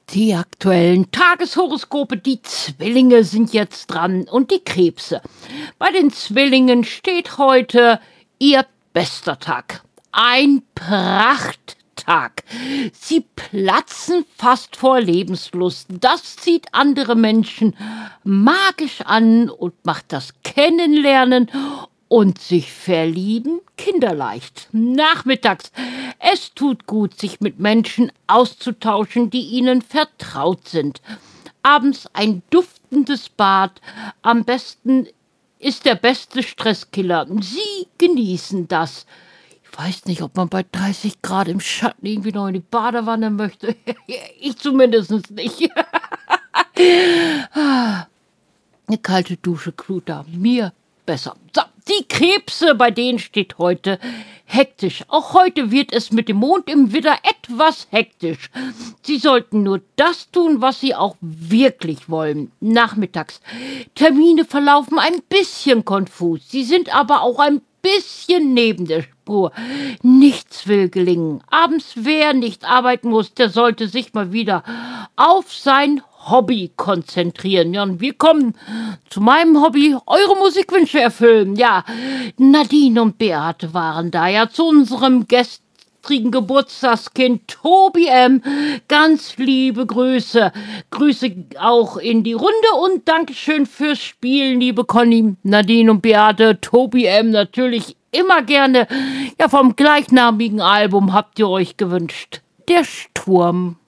Die aktuellen Tageshoroskope, die Zwillinge sind jetzt dran und die Krebse. Bei den Zwillingen steht heute ihr bester Tag. Ein Prachttag. Sie platzen fast vor Lebenslust. Das zieht andere Menschen magisch an und macht das Kennenlernen und sich verlieben kinderleicht. Nachmittags. Es tut gut, sich mit Menschen auszutauschen, die ihnen vertraut sind. Abends ein duftendes Bad. Am besten ist der beste Stresskiller. Sie genießen das. Ich weiß nicht, ob man bei 30 Grad im Schatten irgendwie noch in die Badewanne möchte. Ich zumindest nicht. Eine kalte Dusche, Kluter, mir besser. So, die Krebse, bei denen steht heute hektisch. Auch heute wird es mit dem Mond im Widder etwas hektisch. Sie sollten nur das tun, was Sie auch wirklich wollen. Nachmittags. Termine verlaufen ein bisschen konfus. Sie sind aber auch ein bisschen neben der Spur. Nichts will gelingen. Abends, wer nicht arbeiten muss, der sollte sich mal wieder auf sein Hobby konzentrieren. Ja, und wir kommen zu meinem Hobby, eure Musikwünsche erfüllen. Ja, Nadine und Beate waren da. Ja, zu unserem gestrigen Geburtstagskind Tobi M. Ganz liebe Grüße. Grüße auch in die Runde und Dankeschön fürs Spielen, liebe Conny, Nadine und Beate. Tobi M. natürlich immer gerne. Ja, vom gleichnamigen Album habt ihr euch gewünscht. Der Sturm.